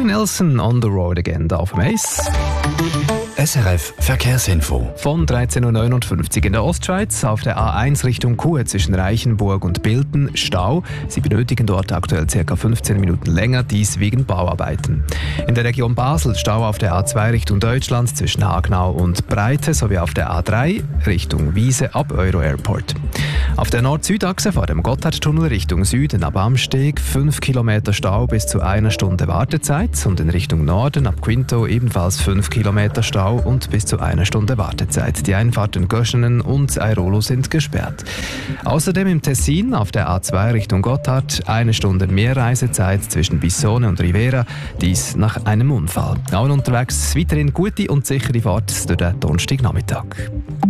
Nelson on the road again, da auf dem Eis. SRF Verkehrsinfo. Von 13.59 Uhr in der Ostschweiz auf der A1 Richtung Chur zwischen Reichenburg und Bilten Stau. Sie benötigen dort aktuell ca. 15 Minuten länger, dies wegen Bauarbeiten. In der Region Basel Stau auf der A2 Richtung Deutschland zwischen Hagenau und Breite sowie auf der A3 Richtung Wiese ab Euro Airport. Auf der Nord-Süd-Achse vor dem Gotthardtunnel Richtung Süden ab Amsteg 5 Kilometer Stau bis zu 1 Stunde Wartezeit und in Richtung Norden ab Quinto ebenfalls 5 Kilometer Stau und bis zu 1 Stunde Wartezeit. Die Einfahrten Göschenen und Airolo sind gesperrt. Außerdem im Tessin auf der A2 Richtung Gotthard 1 Stunde mehr Reisezeit zwischen Bissone und Rivera, dies nach einem Unfall. Auch unterwegs weiterhin gute und sichere Fahrt durch den Donnerstagnachmittag.